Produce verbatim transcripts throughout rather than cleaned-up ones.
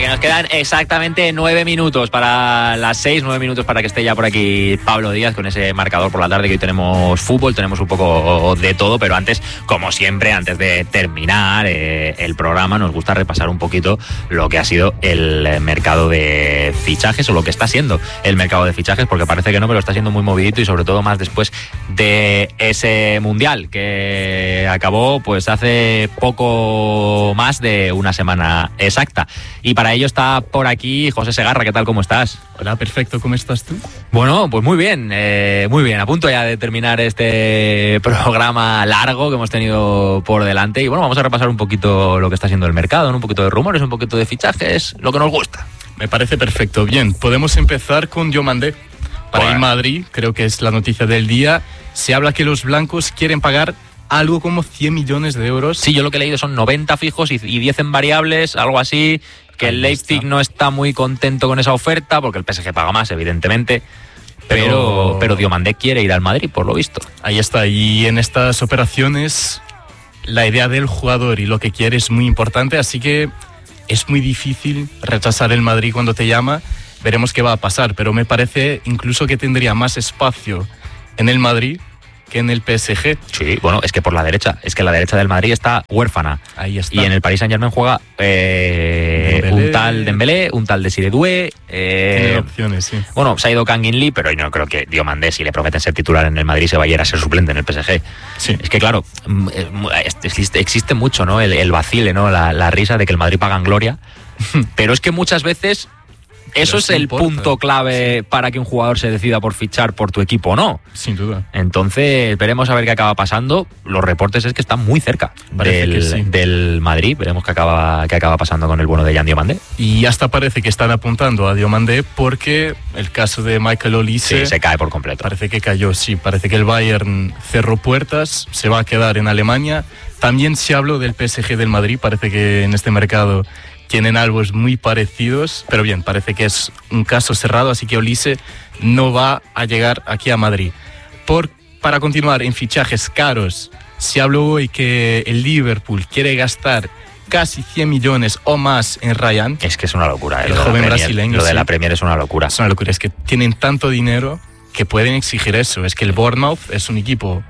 que nos quedan exactamente nueve minutos para las seis, nueve minutos para que esté ya por aquí Pablo Díaz con ese marcador por la tarde, que hoy tenemos fútbol, tenemos un poco de todo, pero antes, como siempre, antes de terminar eh, el programa, nos gusta repasar un poquito lo que ha sido el mercado de fichajes, o lo que está siendo el mercado de fichajes, porque parece que no, pero está siendo muy movidito, y sobre todo más después de ese Mundial que acabó pues hace poco más de una semana exacta. Y para ello está por aquí José Segarra. ¿Qué tal? ¿Cómo estás? Hola, perfecto. ¿Cómo estás tú? Bueno, pues muy bien, eh, muy bien. A punto ya de terminar este programa largo que hemos tenido por delante. Y bueno, vamos a repasar un poquito lo que está haciendo el mercado, ¿no? Un poquito de rumores, un poquito de fichajes, lo que nos gusta. Me parece perfecto. Bien, podemos empezar con Diomandé. Para Bueno. el Madrid, creo que es la noticia del día. Se habla que los blancos quieren pagar algo como cien millones de euros. Sí, yo lo que he leído son noventa fijos y diez en variables, algo así. Que Ahí el Leipzig está. no está muy contento con esa oferta, porque el P S G paga más, evidentemente. Pero, pero, pero Diomandé quiere ir al Madrid, por lo visto. Ahí está. Y en estas operaciones, la idea del jugador y lo que quiere es muy importante, así que es muy difícil rechazar el Madrid cuando te llama. Veremos qué va a pasar, pero me parece incluso que tendría más espacio en el Madrid que en el P S G. Sí, bueno, es que por la derecha, es que la derecha del Madrid está huérfana. Ahí está. Y en el Paris Saint-Germain juega eh, Dembélé. un tal Dembélé, un tal Desiré Doué. Eh, Tienen opciones, sí. bueno, se ha ido Kangin Lee, pero yo no creo que Diomandé, si le prometen ser titular en el Madrid, se vaya a ir a ser suplente en el P S G. Sí. Es que claro, mm, eh, existe, existe mucho, ¿no? El, el vacile, ¿no? La, la risa de que el Madrid paga en gloria. Pero es que muchas veces eso Pero es sí el importa. punto clave para que un jugador se decida por fichar por tu equipo o no. Sin duda. Entonces, veremos a ver qué acaba pasando. Los reportes es que está muy cerca Parece del, que sí. del Madrid. Veremos qué acaba, qué acaba pasando con el bueno de Jan Diomandé. Y hasta parece que están apuntando a Diomandé porque el caso de Michael Olise Sí, se cae por completo. parece que cayó. Sí, parece que el Bayern cerró puertas, se va a quedar en Alemania. También se habló del P S G del Madrid. Parece que en este mercado tienen algo muy parecidos, pero bien, parece que es un caso cerrado, así que Olise no va a llegar aquí a Madrid. Por, para continuar en fichajes caros, se habló hoy que el Liverpool quiere gastar casi cien millones o más en Ryan. Es que es una locura. ¿eh? El Lo de la joven Premier- brasileño, Lo de sí. la Premier es una locura. Es una locura, es que tienen tanto dinero que pueden exigir eso. Es que el Bournemouth es un equipo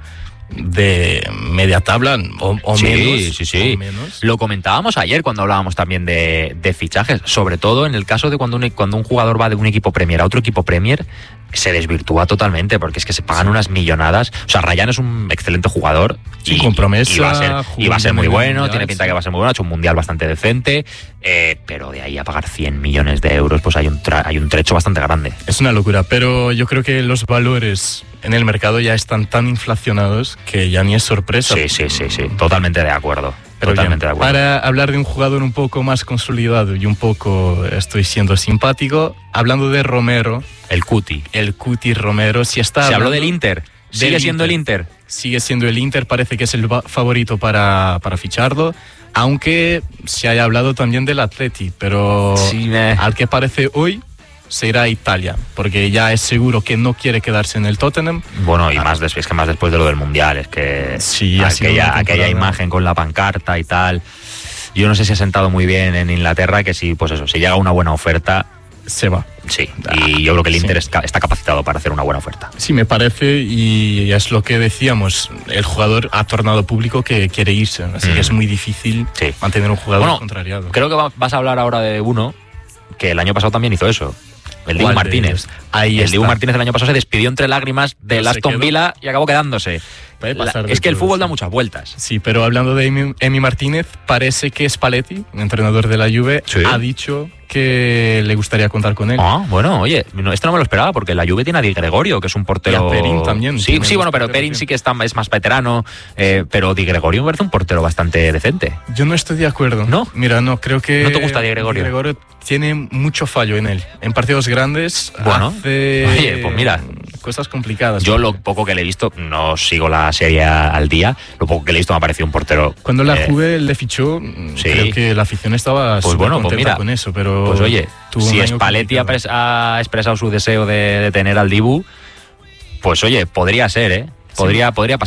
de media tabla o, o Sí, menos. sí, sí. o menos. Lo comentábamos ayer cuando hablábamos también de, de fichajes, sobre todo en el caso de cuando un, cuando un jugador va de un equipo Premier a otro equipo Premier, se desvirtúa totalmente, porque es que se pagan Sí. unas millonadas. O sea, Ryan es un excelente jugador. Sin compromiso, y va a ser, y va a ser muy jugando en el bueno, Mundial, tiene pinta sí. que va a ser muy bueno, ha hecho un mundial bastante decente, eh, pero de ahí a pagar cien millones de euros, pues hay un, tra- hay un trecho bastante grande. Es una locura, pero yo creo que los valores en el mercado ya están tan inflacionados que ya ni es sorpresa. Sí, sí, sí, sí, totalmente de acuerdo. Pero Totalmente bien, de acuerdo. para hablar de un jugador un poco más consolidado y un poco estoy siendo simpático, hablando de Romero, El Cuti. el Cuti Romero, si está Se habló hablando- del Inter. Sigue del siendo el Inter. Sigue siendo el Inter, parece que es el va- favorito para, para ficharlo, aunque se haya hablado también del Atleti, pero Sí, eh. al que parece hoy se irá a Italia, porque ya es seguro que no quiere quedarse en el Tottenham. Bueno, y Ah. más después, es que más después de lo del Mundial, es que Sí, ha sido una aquella, temporada. aquella imagen con la pancarta y tal. Yo no sé si ha sentado muy bien en Inglaterra, que si, pues eso, si llega una buena oferta, Se va. sí. Ah, Y yo creo que el sí. Inter está, está capacitado para hacer una buena oferta. Sí, me parece, y es lo que decíamos, el jugador ha tornado público que quiere irse, así Mm. que es muy difícil Sí. mantener un jugador Bueno, contrariado. Creo que va- vas a hablar ahora de uno que el año pasado también hizo eso. El Dibu ¿Cuál de Martínez. ellos? Ahí el Dibu está. Martínez el año pasado se despidió entre lágrimas del Pero se Aston quedó. Villa y acabó quedándose. Puede La- pasar de es que el todo, fútbol sí. da muchas vueltas. Sí, pero hablando de Emi, Emi Martínez, parece que Spalletti, entrenador de la Juve, Sí. ha dicho que le gustaría contar con él. Ah, bueno, oye, no, esto no me lo esperaba, porque la Juve tiene a Di Gregorio, que es un portero... Y a Perin también, Sí, tiene sí, dos bueno, pero porteros, Perin sí. sí que está, es más veterano, eh, pero Di Gregorio me parece un portero bastante decente. Yo no estoy de acuerdo. ¿No? Mira, no, creo que... ¿No te gusta Di Gregorio? Di Gregorio tiene mucho fallo en él. En partidos grandes Bueno, hace... oye, pues mira. Cosas complicadas. Yo lo poco que le he visto, no sigo la serie al día, lo poco que le he visto me ha parecido un portero... Cuando la eh, Juve le fichó, sí. creo que la afición estaba Pues súper bueno, pues contenta mira, con eso, pero... Pues oye, tuvo un si año Spalletti ha, complicado. pres- ha expresado su deseo de, de tener al Dibu, pues oye, podría ser, ¿eh? Podría, podría pasar.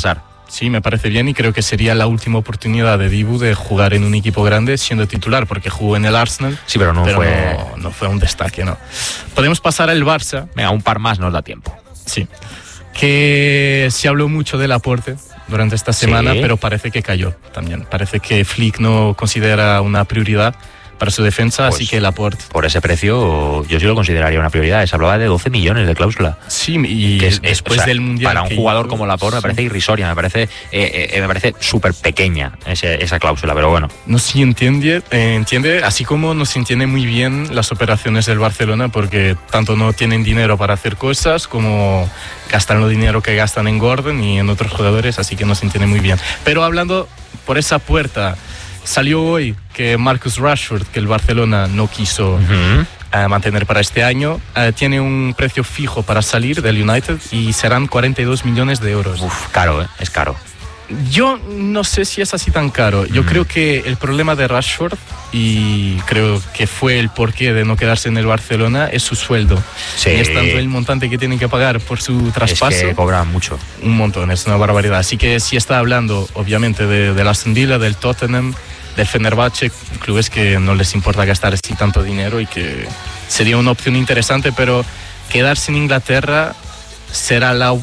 Sí, me parece bien y creo que sería la última oportunidad de Dibu de jugar en un equipo grande siendo titular, porque jugó en el Arsenal. Sí, pero no pero fue... No, no fue un destaque, ¿no? Podemos pasar al Barça. Venga, un par más nos da tiempo. Sí. Que se habló mucho del aporte durante esta semana, sí. pero parece que cayó también. Parece que Flick no considera una prioridad para su defensa, pues, así que el aporte... Por ese precio yo sí lo consideraría una prioridad. Se hablaba de doce millones de cláusula. Sí, y que es, después o sea, del Mundial... Para un jugador hizo, como Laporte me parece sí. irrisoria, me parece, eh, eh, me parece súper pequeña ese, esa cláusula, pero bueno. No se entiende, eh, entiende, así como no se entiende muy bien las operaciones del Barcelona, porque tanto no tienen dinero para hacer cosas, como gastan el dinero que gastan en Gordon y en otros jugadores, así que no se entiende muy bien. Pero hablando por esa puerta... Salió hoy que Marcus Rashford, que el Barcelona no quiso uh-huh. uh, mantener para este año, uh, tiene un precio fijo para salir del United y serán cuarenta y dos millones de euros. Uf, caro, ¿eh? Es caro. Yo no sé si es así tan caro. Yo mm. creo que el problema de Rashford, y creo que fue el porqué de no quedarse en el Barcelona, es su sueldo. Sí. Y es tanto el montante que tienen que pagar por su traspaso. Es que cobra mucho. Un montón, es una barbaridad. Así que si está hablando, obviamente, de, de la Aston Villa, del Tottenham, del Fenerbahce, clubes que no les importa gastar así tanto dinero y que sería una opción interesante, pero quedarse en Inglaterra será la,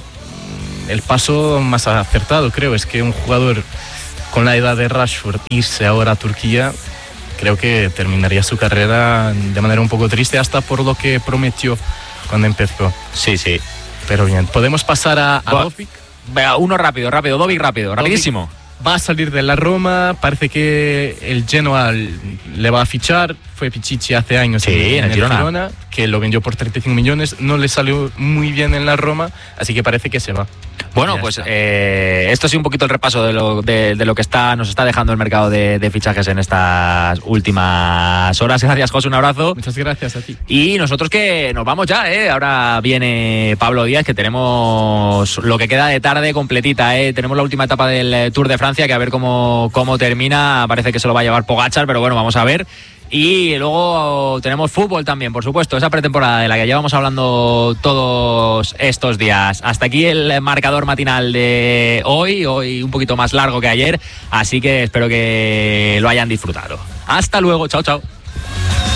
el paso más acertado, creo. Es que un jugador con la edad de Rashford irse ahora a Turquía, creo que terminaría su carrera de manera un poco triste, hasta por lo que prometió cuando empezó. Sí, sí. Pero bien, podemos pasar a, a Dovic. Venga, uno rápido, rápido, Dovic rápido, Dovic. Rapidísimo. Va a salir de la Roma, parece que el Genoa le va a fichar, fue Pichichi hace años sí, en, en, en el Girona. Girona, que lo vendió por treinta y cinco millones, no le salió muy bien en la Roma, así que parece que se va. Bueno, pues eh, esto ha sido un poquito el repaso de lo, de, de lo que está, nos está dejando el mercado de, de fichajes en estas últimas horas. Gracias, José, un abrazo. Muchas gracias a ti. Y nosotros que nos vamos ya, ¿eh? Ahora viene Pablo Díaz, que tenemos lo que queda de tarde completita, ¿eh? Tenemos la última etapa del Tour de Francia, que a ver cómo, cómo termina. Parece que se lo va a llevar Pogačar, pero bueno, vamos a ver. Y luego tenemos fútbol también, por supuesto, esa pretemporada de la que llevamos hablando todos estos días. Hasta aquí el marcador matinal de hoy, hoy un poquito más largo que ayer, así que espero que lo hayan disfrutado. Hasta luego, chao, chao.